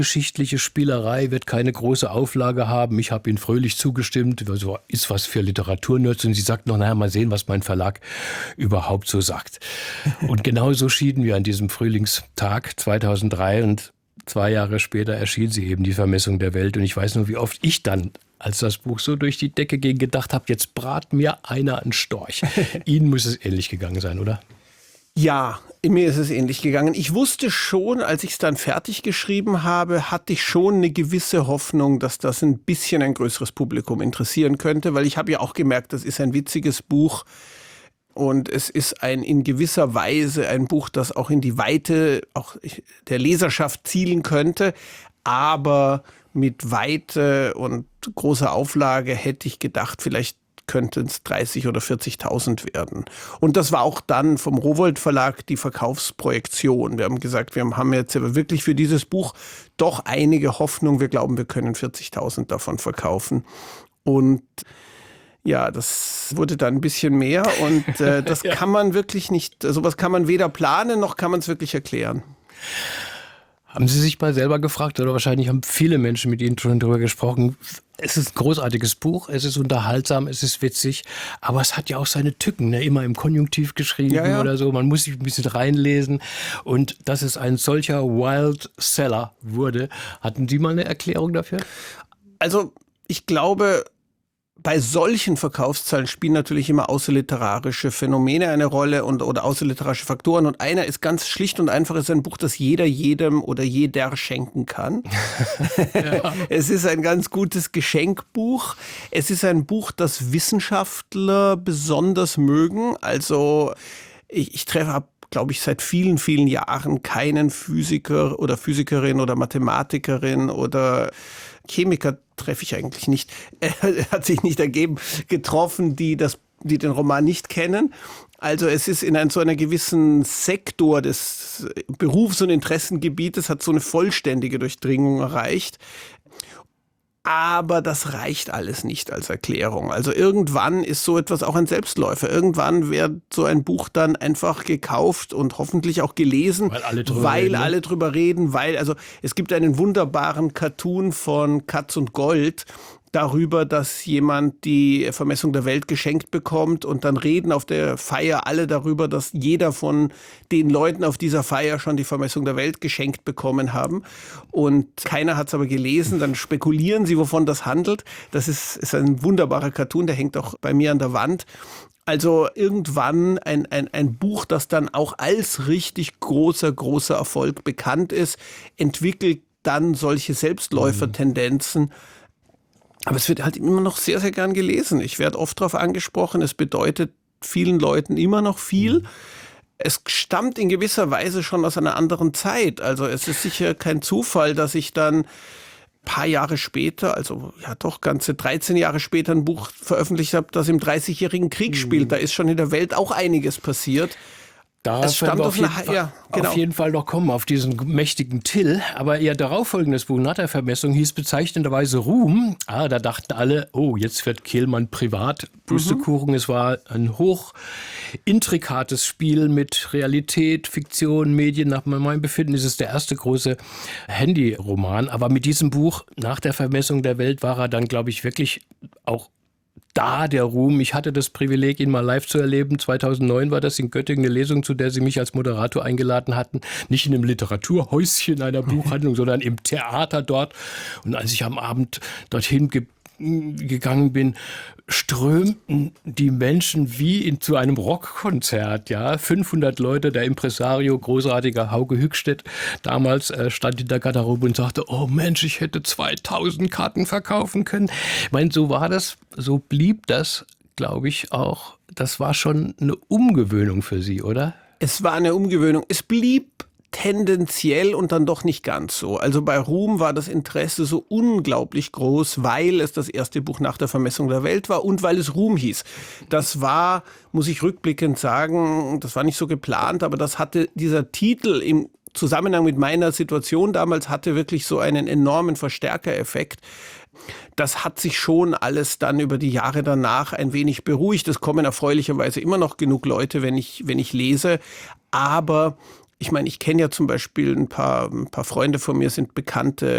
geschichtliche Spielerei, wird keine große Auflage haben. Ich habe Ihnen fröhlich zugestimmt. Also ist was für Literaturnerds. Und sie sagt noch, naja, mal sehen, was mein Verlag überhaupt so sagt. Und genauso schieden wir an diesem Frühlingstag 2003 und 2 Jahre später erschien sie eben, die Vermessung der Welt. Und ich weiß nur, wie oft ich dann, als das Buch so durch die Decke ging, gedacht habe, jetzt brat mir einer einen Storch. Ihnen muss es ähnlich gegangen sein, oder? Ja, mir ist es ähnlich gegangen. Ich wusste schon, als ich es dann fertig geschrieben habe, hatte ich schon eine gewisse Hoffnung, dass das ein bisschen ein größeres Publikum interessieren könnte, weil ich habe ja auch gemerkt, das ist ein witziges Buch und es ist in gewisser Weise ein Buch, das auch in die Weite auch der Leserschaft zielen könnte, aber mit Weite und großer Auflage hätte ich gedacht, vielleicht könnten es 30.000 oder 40.000 werden. Und das war auch dann vom Rowohlt Verlag die Verkaufsprojektion. Wir haben gesagt, wir haben jetzt aber wirklich für dieses Buch doch einige Hoffnung. Wir glauben, wir können 40.000 davon verkaufen. Und ja, das wurde dann ein bisschen mehr. Und das kann man wirklich nicht, sowas kann man weder planen, noch kann man es wirklich erklären. Haben Sie sich mal selber gefragt, oder wahrscheinlich haben viele Menschen mit Ihnen schon darüber gesprochen, es ist ein großartiges Buch, es ist unterhaltsam, es ist witzig, aber es hat ja auch seine Tücken, ne? Immer im Konjunktiv geschrieben oder so, man muss sich ein bisschen reinlesen und dass es ein solcher Wild Seller wurde. Hatten Sie mal eine Erklärung dafür? Also ich glaube, bei solchen Verkaufszahlen spielen natürlich immer außerliterarische Phänomene eine Rolle oder außerliterarische Faktoren. Und einer ist ganz schlicht und einfach, ist ein Buch, das jeder jedem oder jeder schenken kann. Ja. Es ist ein ganz gutes Geschenkbuch. Es ist ein Buch, das Wissenschaftler besonders mögen. Also ich treffe glaube ich, seit vielen, vielen Jahren keinen Physiker oder Physikerin oder Mathematikerin oder Chemiker treffe ich eigentlich nicht. Hat sich nicht ergeben, getroffen, die den Roman nicht kennen. Also es ist in so einer gewissen Sektor des Berufs- und Interessengebietes, hat so eine vollständige Durchdringung erreicht. Aber das reicht alles nicht als Erklärung. Also irgendwann ist so etwas auch ein Selbstläufer. Irgendwann wird so ein Buch dann einfach gekauft und hoffentlich auch gelesen, weil alle drüber reden. Also es gibt einen wunderbaren Cartoon von Katz und Gold darüber, dass jemand die Vermessung der Welt geschenkt bekommt und dann reden auf der Feier alle darüber, dass jeder von den Leuten auf dieser Feier schon die Vermessung der Welt geschenkt bekommen haben und keiner hat es aber gelesen, dann spekulieren sie, wovon das handelt. Das ist ein wunderbarer Cartoon, der hängt auch bei mir an der Wand. Also irgendwann ein Buch, das dann auch als richtig großer Erfolg bekannt ist, entwickelt dann solche Selbstläufertendenzen. Aber es wird halt immer noch sehr, sehr gern gelesen. Ich werde oft darauf angesprochen. Es bedeutet vielen Leuten immer noch viel. Es stammt in gewisser Weise schon aus einer anderen Zeit. Also es ist sicher kein Zufall, dass ich dann ein paar Jahre später, also ja doch ganze 13 Jahre später ein Buch veröffentlicht habe, das im 30-jährigen Krieg spielt. Da ist schon in der Welt auch einiges passiert. Es stammt auf jeden Fall noch kommen, auf diesen mächtigen Till. Aber ihr darauffolgendes Buch nach der Vermessung hieß bezeichnenderweise Ruhm. Da dachten alle, oh, jetzt wird Kehlmann privat. Pustekuchen, es war ein hoch intrikates Spiel mit Realität, Fiktion, Medien. Nach meinem Befinden ist es der erste große Handy-Roman. Aber mit diesem Buch nach der Vermessung der Welt war er dann, glaube ich, wirklich auch der Ruhm. Ich hatte das Privileg, ihn mal live zu erleben. 2009 war das in Göttingen eine Lesung, zu der Sie mich als Moderator eingeladen hatten. Nicht in einem Literaturhäuschen einer Buchhandlung, sondern im Theater dort. Und als ich am Abend dorthin gegangen bin, strömten die Menschen wie zu einem Rockkonzert. Ja, 500 Leute, der Impresario, großartiger Hauke Hückstedt, damals stand in der Garderobe und sagte, oh Mensch, ich hätte 2000 Karten verkaufen können. Ich meine, so war das, so blieb das, glaube ich auch. Das war schon eine Umgewöhnung für Sie, oder? Es war eine Umgewöhnung. Es blieb tendenziell und dann doch nicht ganz so. Also bei Ruhm war das Interesse so unglaublich groß, weil es das erste Buch nach der Vermessung der Welt war und weil es Ruhm hieß. Das war, muss ich rückblickend sagen, das war nicht so geplant, aber dieser Titel im Zusammenhang mit meiner Situation damals hatte wirklich so einen enormen Verstärkereffekt. Das hat sich schon alles dann über die Jahre danach ein wenig beruhigt. Es kommen erfreulicherweise immer noch genug Leute, wenn ich lese, aber ich meine, ich kenne ja zum Beispiel ein paar Freunde von mir, sind bekannte